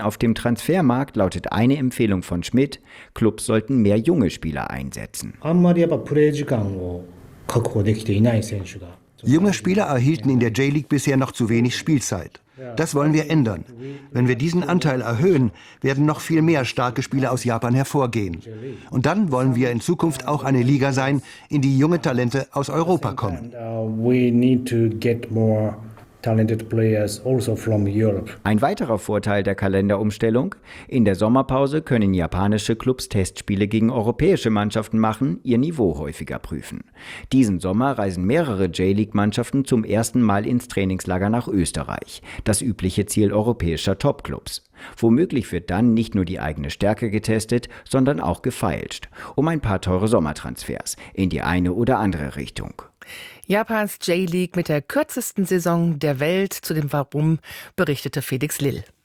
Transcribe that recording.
Auf dem Transfermarkt lautet eine Empfehlung von Schmidt: Clubs sollten mehr junge Spieler einsetzen. Junge Spieler erhielten in der J-League bisher noch zu wenig Spielzeit. Das wollen wir ändern. Wenn wir diesen Anteil erhöhen, werden noch viel mehr starke Spieler aus Japan hervorgehen. Und dann wollen wir in Zukunft auch eine Liga sein, in die junge Talente aus Europa kommen. Ein weiterer Vorteil der Kalenderumstellung: In der Sommerpause können japanische Clubs Testspiele gegen europäische Mannschaften machen, ihr Niveau häufiger prüfen. Diesen Sommer reisen mehrere J-League-Mannschaften zum ersten Mal ins Trainingslager nach Österreich, das übliche Ziel europäischer Topclubs. Womöglich wird dann nicht nur die eigene Stärke getestet, sondern auch gefeilscht, um ein paar teure Sommertransfers in die eine oder andere Richtung. Japans J-League mit der kürzesten Saison der Welt. Zu dem Warum berichtete Felix Lill.